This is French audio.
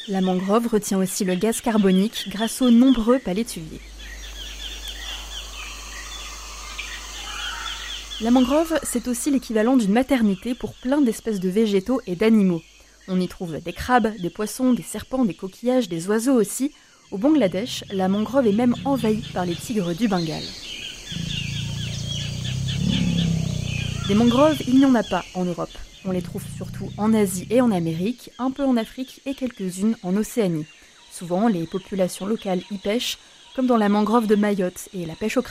La mangrove retient aussi le gaz carbonique grâce aux nombreux palétuviers. La mangrove, c'est aussi l'équivalent d'une maternité pour plein d'espèces de végétaux et d'animaux. On y trouve des crabes, des poissons, des serpents, des coquillages, des oiseaux aussi. Au Bangladesh, la mangrove est même envahie par les tigres du Bengale. Des mangroves, il n'y en a pas en Europe. On les trouve surtout en Asie et en Amérique, un peu en Afrique et quelques-unes en Océanie. Souvent, les populations locales y pêchent, comme dans la mangrove de Mayotte et la pêche au crabe.